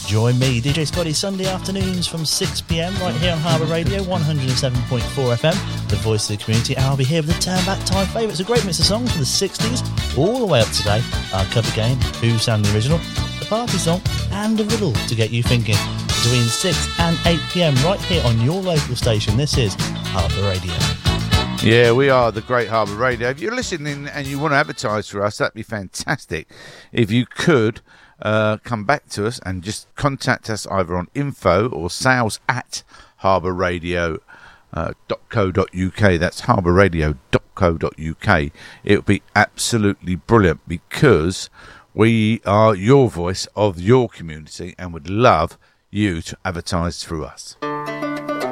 Join me, DJ Scotty, Sunday afternoons from 6pm right here on Harbour Radio 107.4 FM, the voice of the community. And I'll be here with the Turn Back Time favourites, a great mix of songs from the 60s all the way up today. Our cover game, Who Sang the Original, the party song, and a riddle to get you thinking. Between 6 and 8pm right here on your local station. This is Harbour Radio. Yeah, we are the Great Harbour Radio. If you're listening and you want to advertise for us, that'd be fantastic. If you could come back to us and just contact us either on info or sales at harbourradio.co.uk. That's harbourradio.co.uk. It would be absolutely brilliant because we are your voice of your community and would love you to advertise through us.